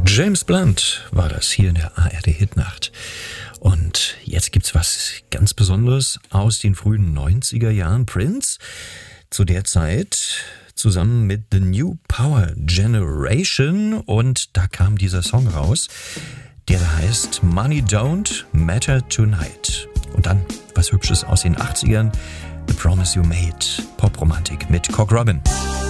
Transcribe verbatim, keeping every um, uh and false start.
James Blunt war das hier in der A R D-Hitnacht. Und jetzt gibt's was ganz Besonderes aus den frühen neunziger Jahren. Prince, zu der Zeit zusammen mit The New Power Generation. Und da kam dieser Song raus, der da heißt Money Don't Matter Tonight. Und dann was Hübsches aus den achtzigern, The Promise You Made, Popromantik mit Cock Robin.